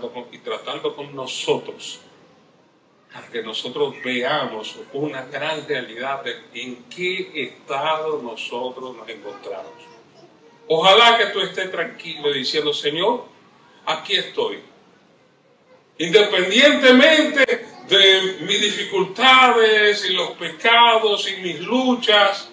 y tratando con nosotros, para que nosotros veamos una gran realidad de en qué estado nosotros nos encontramos. Ojalá que tú estés tranquilo diciendo: Señor, aquí estoy. Independientemente de mis dificultades y los pecados y mis luchas,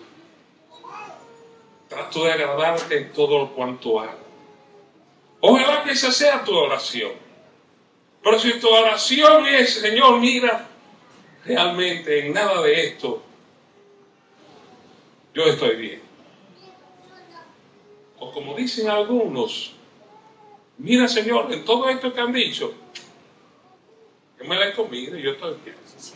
trato de agradarte en todo cuanto hago. Ojalá que esa sea tu oración. Pero si tu oración es: Señor, mira, realmente en nada de esto yo estoy bien. O como dicen algunos: mira, Señor, en todo esto que han dicho, yo me la he comido y yo estoy bien.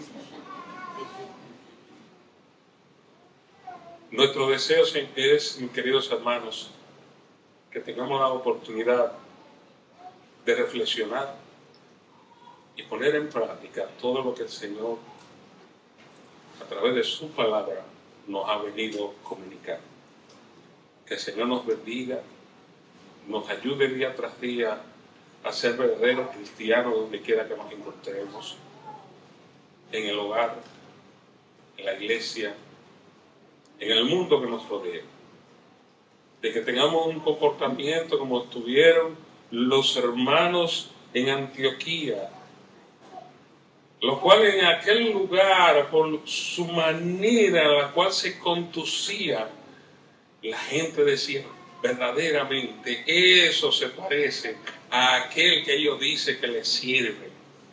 Nuestro deseo es, mis queridos hermanos, que tengamos la oportunidad de reflexionar y poner en práctica todo lo que el Señor, a través de su palabra, nos ha venido comunicando. Que el Señor nos bendiga, nos ayude día tras día a ser verdaderos cristianos donde quiera que nos encontremos, en el hogar, en la iglesia, en el mundo que nos rodea. De que tengamos un comportamiento como tuvieron los hermanos en Antioquía, los cuales en aquel lugar, por su manera en la cual se conducían, la gente decía: verdaderamente eso se parece a aquel que ellos dicen que les sirve.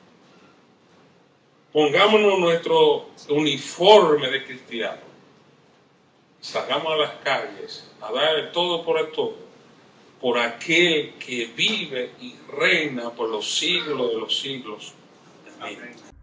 Pongámonos nuestro uniforme de cristiano, salgamos a las calles a dar el todo por el todo, por aquel que vive y reina por los siglos de los siglos. Amén.